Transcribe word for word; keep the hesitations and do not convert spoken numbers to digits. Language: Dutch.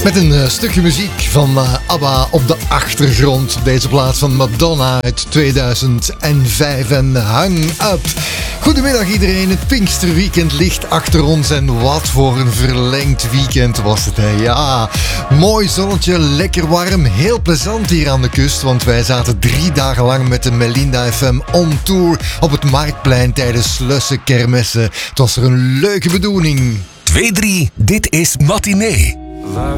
Met een uh, stukje muziek van uh, ABBA op de achtergrond. Deze plaat van Madonna uit tweeduizend vijf en Hang Up. Goedemiddag iedereen, het Pinksterweekend ligt achter ons en wat voor een verlengd weekend was het, hè? Ja, mooi zonnetje, lekker warm, heel plezant hier aan de kust, want wij zaten drie dagen lang met de Melinda F M on tour op het Marktplein tijdens Slussen kermessen. Het was er een leuke bedoeling. twee drie, dit is Matinee. Waar